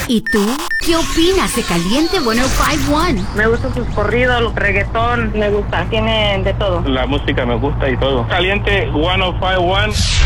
¿Y tú? ¿Qué opinas de Caliente 105.1? Me gustan sus corridos, el reggaetón, me gusta, tienen de todo. La música me gusta y todo. Caliente 105.1.